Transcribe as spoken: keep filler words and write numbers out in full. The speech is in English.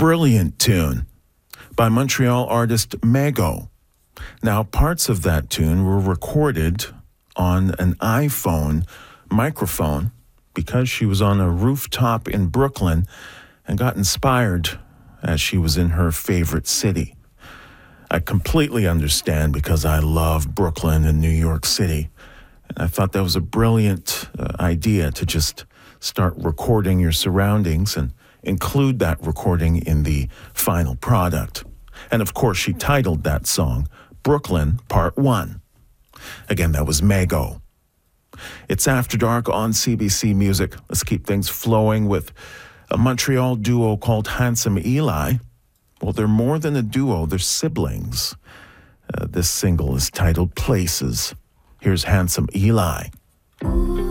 brilliant tune by Montreal artist Mago. Now, parts of that tune were recorded on an iPhone microphone because she was on a rooftop in Brooklyn and got inspired as she was in her favorite city. I completely understand because I love Brooklyn and New York City. And I thought that was a brilliant uh, idea to just start recording your surroundings and include that recording in the final product. And of course, she titled that song Brooklyn Part one. Again, that was Mago. It's After Dark on C B C Music. Let's keep things flowing with a Montreal duo called Handsome Eli. Well, they're more than a duo, they're siblings. Uh, this single is titled Places. Here's Handsome Eli.